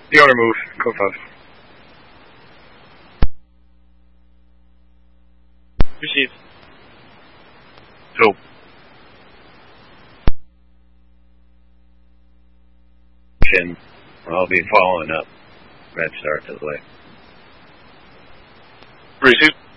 The owner move. Code 5. Received. Go. I'll be following up. Red Star to the left. Received.